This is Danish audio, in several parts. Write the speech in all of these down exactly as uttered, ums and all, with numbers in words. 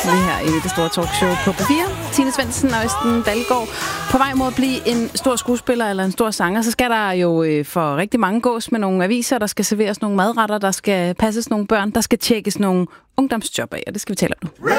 lige her i det store talkshow på P fire. Tine Svendsen og Østen Dalgaard. På vej mod at blive en stor skuespiller eller en stor sanger, så skal der jo øh, for rigtig mange gås med nogle aviser, der skal serveres nogle madretter, der skal passes nogle børn, der skal tjekkes nogle ungdomsjob af, og det skal vi tale om nu.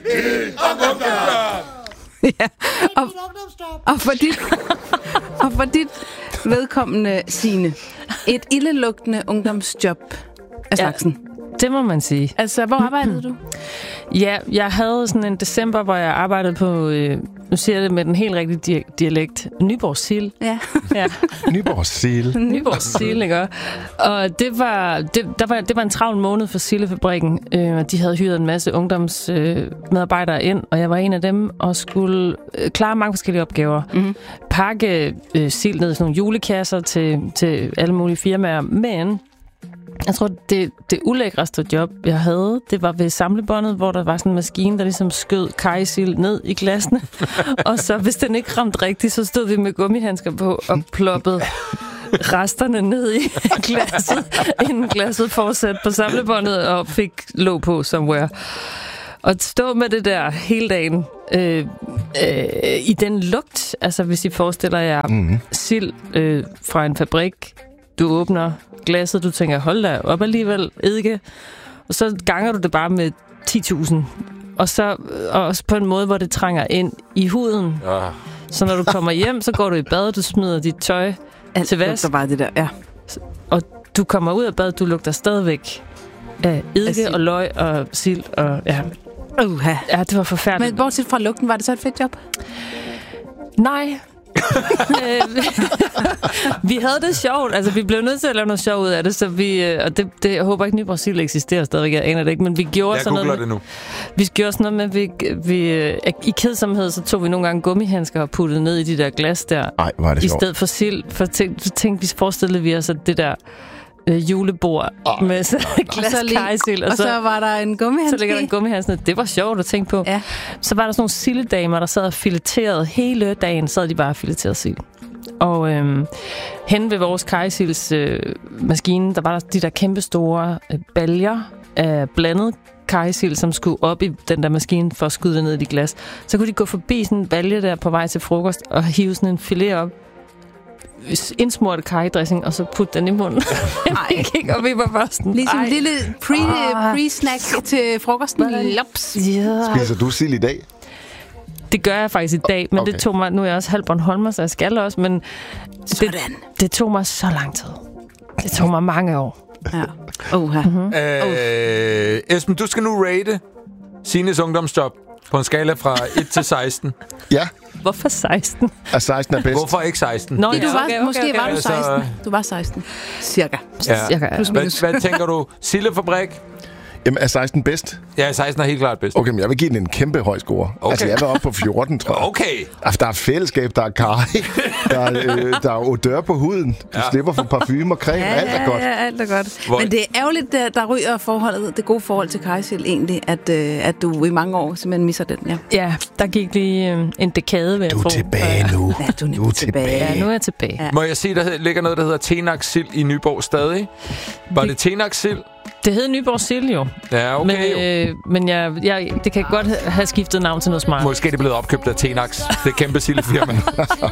Ja, og, og, for dit, og for dit vedkommende, Signe, et ildelugtende ungdomsjob af slagsen. Ja. Det må man sige. Altså, hvor arbejdede du? Ja, jeg havde sådan en december, hvor jeg arbejdede på, øh, nu siger jeg det med den helt rigtige di- dialekt, Nyborg Sild. Ja. ja. Nyborg Sild. Nyborg Sild, ikke? Og det var, det, der var, det var en travl måned for Sildefabrikken. Øh, de havde hyret en masse ungdomsmedarbejdere øh, ind, og jeg var en af dem, og skulle øh, klare mange forskellige opgaver. Mm-hmm. Pakke øh, sild ned i sådan nogle julekasser til, til alle mulige firmaer, men jeg tror, det, det ulækreste job, jeg havde, det var ved samlebåndet, hvor der var sådan en maskine, der ligesom skød kajsild ned i glassene. Og så, hvis den ikke ramte rigtigt, så stod vi med gummihandsker på og ploppede resterne ned i glasset, inden glasset fortsatte på samlebåndet og fik låg på somewhere. Og stå med det der hele dagen øh, øh, i den lugt, altså hvis I forestiller jer mm-hmm. sild øh, fra en fabrik, du åbner glasset, du tænker, hold da op alligevel, eddike. Og så ganger du det bare med ti tusind. Og så og også på en måde, hvor det trænger ind i huden. Ja. Så når du kommer hjem, så går du i bad, du smider dit tøj alt til vask. Bare det der, ja. Og du kommer ud af bad, du lugter stadigvæk af eddike og løg og sild. Og, ja. Uh-huh. Ja, det var forfærdeligt. Men bortset fra lugten, var det så et fedt job? Nej. Vi havde det sjovt. Altså, vi blev nødt til at lave noget sjov ud af det, så vi, og det, det, jeg håber ikke, Nyborg Sild eksisterer stadigvæk, jeg aner det ikke, men vi gjorde jeg sådan noget med, det nu. Vi gjorde sådan noget med, vi, vi, i kedsomhed, så tog vi nogle gange gummihandsker og puttede ned i de der glas der. Ej, var det i sjovt. stedet for sild. For tænkte, tænkte vi, forestillede vi os, at det der øh, julebord oh. med så glas kajsild. Og, og så, så var der en gummihandske. Så ligger der en gummihandske. Det var sjovt at tænke på. Ja. Så var der sådan nogle sildedamer, der sad og fileterede hele dagen, sad de bare og fileterede sild. Og øhm, hen ved vores kajsilds øh, maskine, der var der de der kæmpe store øh, baljer af blandet kajsild, som skulle op i den der maskine for at skyde det ned i de glas. Så kunne de gå forbi sådan en balje der på vej til frokost og hive sådan en filet op, indsmurte kajdressing, og så putte den i munden. Jeg gik op i på førsten. Ligesom en lille pre, pre-snack til frokosten. Lops. Yeah. Spiser du sild i dag? Det gør jeg faktisk i dag, men okay. det tog mig, nu er jeg også halv Bornholmer, så jeg skal også, men det, det tog mig så lang tid. Det tog mig mange år. Ja. Uh-huh. Mm-hmm. Øh, Esben, du skal nu rate Signes ungdomsjob på en skala fra et til seksten. Ja. Hvorfor seksten? Er seksten er bedst. Hvorfor ikke seksten? Nå, ja. du var, okay, okay, måske okay. var du seksten. Du var seksten. Cirka. Ja. Cirka, ja. Hvad, hvad tænker du? Sildefabrik? Jamen, er seksten bedst? Ja, seksten er helt klart bedst. Okay, men jeg vil give den en kæmpe høj score. Okay. Altså, jeg var oppe på fjorten, tror jeg. Okay. Altså, der er fællesskab, der er kaj, der er, øh, der er odør på huden, du ja. slipper for parfume og creme, ja, alt er godt. Ja, alt er godt. Hvor... Men det er ærgerligt, der, der ryger forholdet, det gode forhold til kajsild egentlig, at, øh, at du i mange år simpelthen misser den, ja. Ja, der gik lige øh, en dekade ved at Du er få. tilbage nu. Ja, du er, nu er tilbage. tilbage. Ja, nu er jeg tilbage. Ja. Må jeg sige, der ligger noget, der hedder Tenax Sild i Nyborg stadig? Var det, det Tenax Sild? Det hed Nyborg Sild jo. Ja, okay men, øh, men jeg, jeg, det kan godt have skiftet navn til noget smart. Måske er det blevet opkøbt af Tenax. Det er kæmpe sildefirma.